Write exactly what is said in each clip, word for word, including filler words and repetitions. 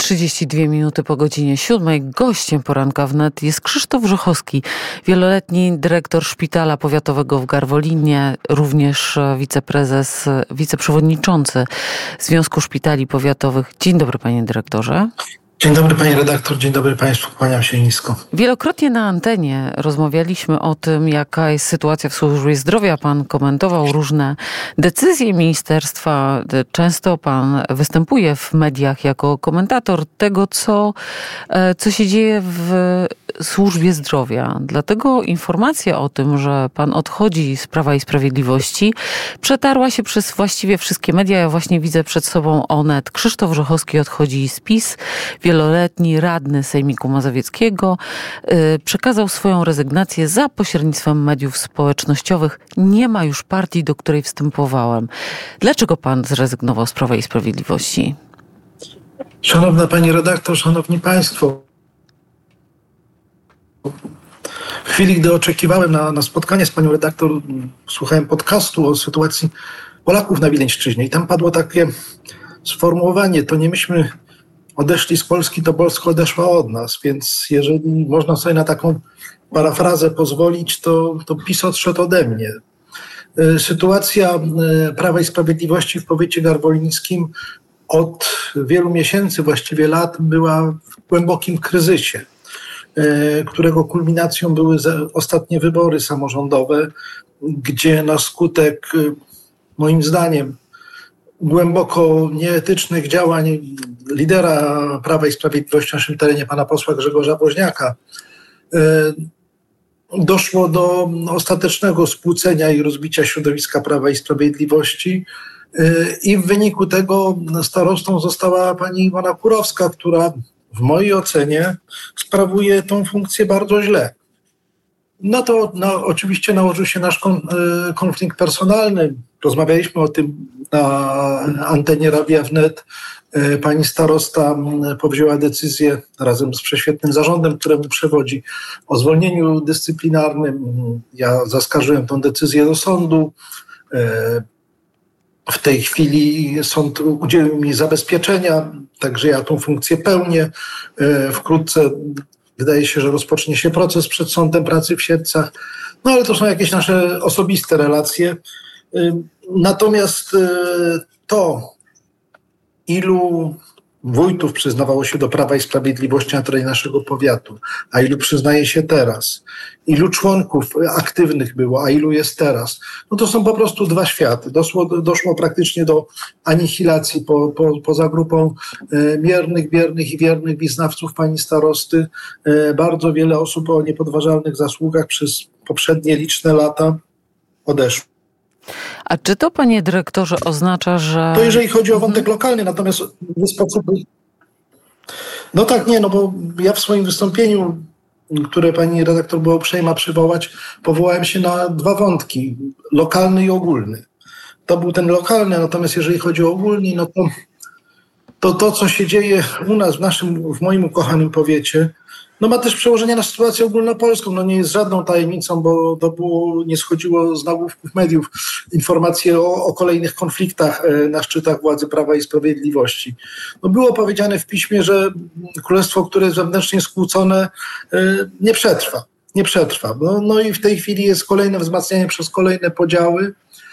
trzydzieści dwie minuty po godzinie siódmej. Gościem poranka wnet jest Krzysztof Wrzechowski, wieloletni dyrektor Szpitala Powiatowego w Garwolinie, również wiceprezes, wiceprzewodniczący Związku Szpitali Powiatowych. Dzień dobry, panie dyrektorze. Dzień dobry, pani redaktor, dzień dobry państwu, kłaniam się nisko. Wielokrotnie na antenie rozmawialiśmy o tym, jaka jest sytuacja w służbie zdrowia. Pan komentował różne decyzje ministerstwa. Często pan występuje w mediach jako komentator tego, co, co się dzieje w służbie zdrowia. Dlatego informacja o tym, że pan odchodzi z Prawa i Sprawiedliwości, przetarła się przez właściwie wszystkie media. Ja właśnie widzę przed sobą Onet. Krzysztof Wrzechowski odchodzi z PiS. Wieloletni radny Sejmiku Mazowieckiego przekazał swoją rezygnację za pośrednictwem mediów społecznościowych. Nie ma już partii, do której wstępowałem. Dlaczego pan zrezygnował z Prawa i Sprawiedliwości? Szanowna pani redaktor, szanowni państwo, w chwili, gdy oczekiwałem na, na spotkanie z panią redaktor, słuchałem podcastu o sytuacji Polaków na Wileńszczyźnie i tam padło takie sformułowanie: to nie myśmy odeszli z Polski, to Polska odeszła od nas, więc jeżeli można sobie na taką parafrazę pozwolić, to, to PiS odszedł ode mnie. Sytuacja Prawa i Sprawiedliwości w powiecie garwolińskim od wielu miesięcy, właściwie lat, była w głębokim kryzysie, którego kulminacją były ostatnie wybory samorządowe, gdzie na skutek, moim zdaniem, głęboko nieetycznych działań lidera Prawa i Sprawiedliwości na naszym terenie, pana posła Grzegorza Woźniaka, doszło do ostatecznego skłócenia i rozbicia środowiska Prawa i Sprawiedliwości i w wyniku tego starostą została pani Iwona Kurowska, która w mojej ocenie sprawuje tą funkcję bardzo źle. No to no, oczywiście nałożył się nasz kon, y, konflikt personalny. Rozmawialiśmy o tym na antenie Radia Wnet. Y, pani starosta y, powzięła decyzję razem z prześwietnym zarządem, któremu przewodzi, o zwolnieniu dyscyplinarnym. Ja zaskarżyłem tę decyzję do sądu. Y, w tej chwili sąd udzielił mi zabezpieczenia, także ja tą funkcję pełnię. Y, wkrótce wydaje się, że rozpocznie się proces przed Sądem Pracy w Sierpcach. No ale to są jakieś nasze osobiste relacje. Natomiast to, ilu wójtów przyznawało się do Prawa i Sprawiedliwości na terenie naszego powiatu, a ilu przyznaje się teraz, ilu członków aktywnych było, a ilu jest teraz, no to są po prostu dwa światy. Doszło, doszło praktycznie do anihilacji po, po, poza grupą e, miernych, biernych i wiernych wyznawców pani starosty. E, bardzo wiele osób o niepodważalnych zasługach przez poprzednie liczne lata odeszło. A czy to, panie dyrektorze, oznacza, że... To jeżeli chodzi o wątek lokalny, natomiast w sposób... No tak, nie, no bo ja w swoim wystąpieniu, które pani redaktor była uprzejma przywołać, powołałem się na dwa wątki, lokalny i ogólny. To był ten lokalny, natomiast jeżeli chodzi o ogólny, no to to, to co się dzieje u nas, w naszym, w moim ukochanym powiecie, no ma też przełożenie na sytuację ogólnopolską. No nie jest żadną tajemnicą, bo to było, nie schodziło z nagłówków mediów informacje o, o kolejnych konfliktach na szczytach władzy Prawa i Sprawiedliwości. No było powiedziane w piśmie, że królestwo, które jest wewnętrznie skłócone, nie przetrwa. Nie przetrwa. No, no i w tej chwili jest kolejne wzmacnianie przez kolejne podziały,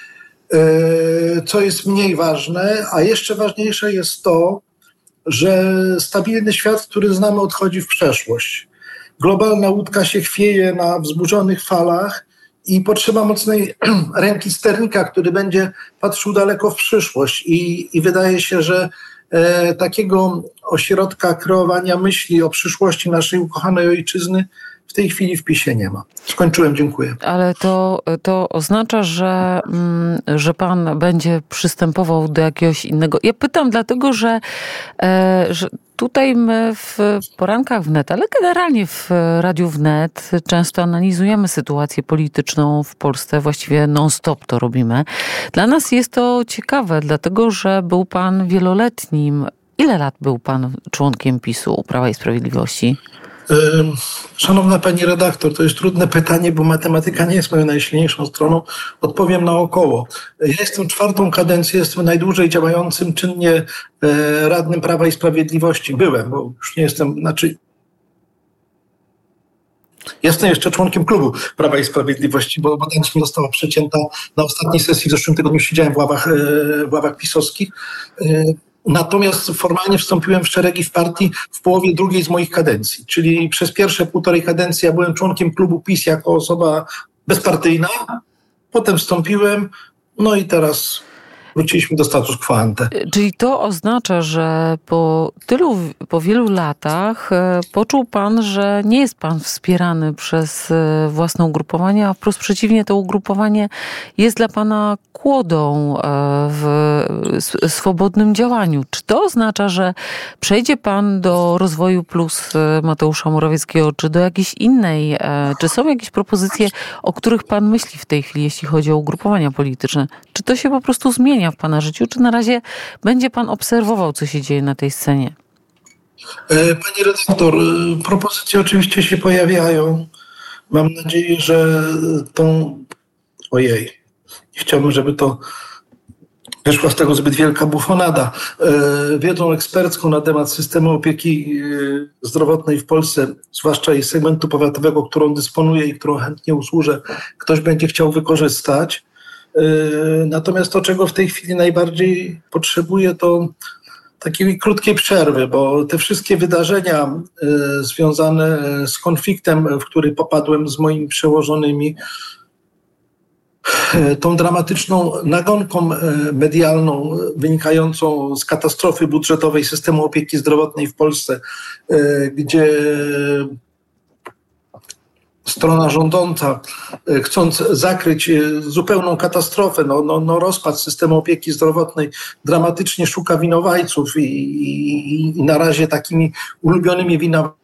co jest mniej ważne, a jeszcze ważniejsze jest to, że stabilny świat, który znamy, odchodzi w przeszłość. Globalna łódka się chwieje na wzburzonych falach i potrzeba mocnej ręki sternika, który będzie patrzył daleko w przyszłość. I, i wydaje się, że e, takiego ośrodka kreowania myśli o przyszłości naszej ukochanej ojczyzny w tej chwili w PiSie nie ma. Skończyłem, dziękuję. Ale to, to oznacza, że, że pan będzie przystępował do jakiegoś innego... Ja pytam dlatego, że, że tutaj my w porankach wnet, ale generalnie w Radiu Wnet często analizujemy sytuację polityczną w Polsce, właściwie non-stop to robimy. Dla nas jest to ciekawe, dlatego że był pan wieloletnim... Ile lat był pan członkiem PiSu, Prawa i Sprawiedliwości? Szanowna pani redaktor, to jest trudne pytanie, bo matematyka nie jest moją najsilniejszą stroną. Odpowiem naokoło. Ja jestem czwartą kadencję, jestem najdłużej działającym czynnie radnym Prawa i Sprawiedliwości. Byłem, bo już nie jestem, znaczy jestem jeszcze członkiem klubu Prawa i Sprawiedliwości, bo kadencja mi została przecięta na ostatniej sesji w zeszłym tygodniu. Siedziałem w ławach, w ławach pisowskich. Natomiast formalnie wstąpiłem w szeregi w partii w połowie drugiej z moich kadencji, czyli przez pierwsze półtorej kadencji ja byłem członkiem klubu PiS jako osoba bezpartyjna, potem wstąpiłem, no i teraz wróciliśmy do status quo ante. Czyli to oznacza, że po tylu, po wielu latach poczuł pan, że nie jest pan wspierany przez własne ugrupowanie, a wprost przeciwnie, to ugrupowanie jest dla pana kłodą w swobodnym działaniu. Czy to oznacza, że przejdzie pan do Rozwoju Plus Mateusza Morawieckiego, czy do jakiejś innej, czy są jakieś propozycje, o których pan myśli w tej chwili, jeśli chodzi o ugrupowania polityczne? Czy to się po prostu zmienia w pana życiu, czy na razie będzie pan obserwował, co się dzieje na tej scenie? Pani redaktor, propozycje oczywiście się pojawiają. Mam nadzieję, że tą... Ojej, nie chciałbym, żeby to wyszła z tego zbyt wielka bufonada. Wiedzą ekspercką na temat systemu opieki zdrowotnej w Polsce, zwłaszcza jej segmentu powiatowego, którą dysponuję i którą chętnie usłużę, ktoś będzie chciał wykorzystać. Natomiast to, czego w tej chwili najbardziej potrzebuję, to takiej krótkiej przerwy, bo te wszystkie wydarzenia związane z konfliktem, w który popadłem z moimi przełożonymi, tą dramatyczną nagonką medialną wynikającą z katastrofy budżetowej systemu opieki zdrowotnej w Polsce, gdzie strona rządząca, chcąc zakryć zupełną katastrofę, no, no, no rozpad systemu opieki zdrowotnej, dramatycznie szuka winowajców i, i, i na razie takimi ulubionymi winowajcami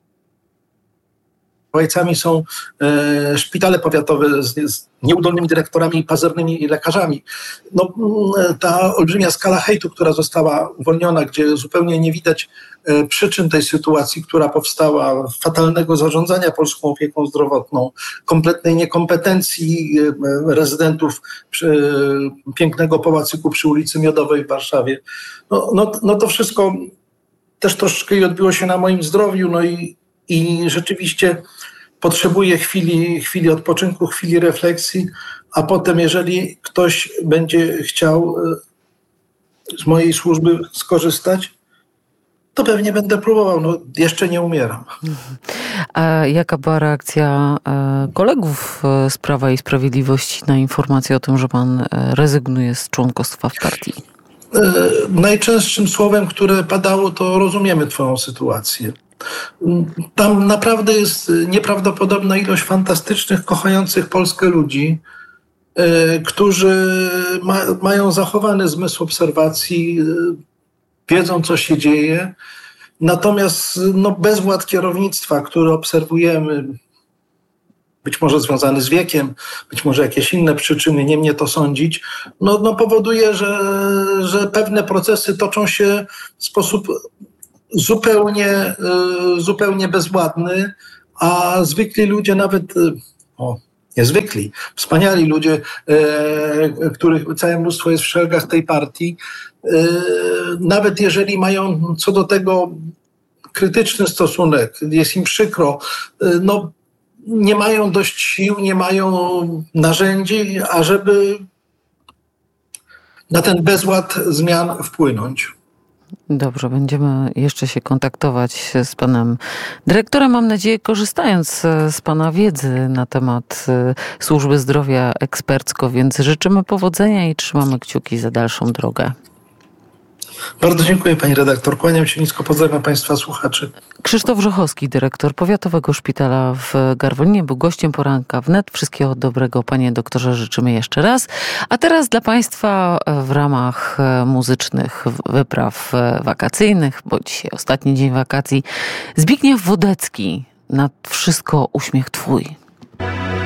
są e, szpitale powiatowe z, z nieudolnymi dyrektorami i pazernymi lekarzami. No, ta olbrzymia skala hejtu, która została uwolniona, gdzie zupełnie nie widać e, przyczyn tej sytuacji, która powstała, fatalnego zarządzania polską opieką zdrowotną, kompletnej niekompetencji e, rezydentów przy, e, pięknego pałacyku przy ulicy Miodowej w Warszawie. No, no, no to wszystko też troszeczkę i odbiło się na moim zdrowiu, no i I rzeczywiście potrzebuję chwili, chwili odpoczynku, chwili refleksji, a potem, jeżeli ktoś będzie chciał z mojej służby skorzystać, to pewnie będę próbował. No, jeszcze nie umieram. A jaka była reakcja kolegów z Prawa i Sprawiedliwości na informację o tym, że pan rezygnuje z członkostwa w partii? Najczęstszym słowem, które padało, to rozumiemy twoją sytuację. Tam naprawdę jest nieprawdopodobna ilość fantastycznych, kochających Polskę ludzi, y, którzy ma, mają zachowany zmysł obserwacji, y, wiedzą, co się dzieje. Natomiast no, bezwład kierownictwa, który obserwujemy, być może związany z wiekiem, być może jakieś inne przyczyny, nie mnie to sądzić, no, no powoduje, że, że pewne procesy toczą się w sposób zupełnie, zupełnie bezwładny, a zwykli ludzie nawet, o, niezwykli, wspaniali ludzie, e, których całe mnóstwo jest w szeregach tej partii, e, nawet jeżeli mają co do tego krytyczny stosunek, jest im przykro, e, no nie mają dość sił, nie mają narzędzi, ażeby na ten bezład zmian wpłynąć. Dobrze, będziemy jeszcze się kontaktować z panem dyrektorem, mam nadzieję, korzystając z pana wiedzy na temat służby zdrowia ekspercko, więc życzymy powodzenia i trzymamy kciuki za dalszą drogę. Bardzo dziękuję pani redaktor. Kłaniam się nisko, pozdrawiam państwa słuchaczy. Krzysztof Wrzechowski, dyrektor Powiatowego Szpitala w Garwolinie, był gościem poranka wnet. Wszystkiego dobrego, panie doktorze, życzymy jeszcze raz. A teraz dla państwa w ramach muzycznych wypraw wakacyjnych, bo dzisiaj ostatni dzień wakacji, Zbigniew Wodecki, nad wszystko uśmiech twój.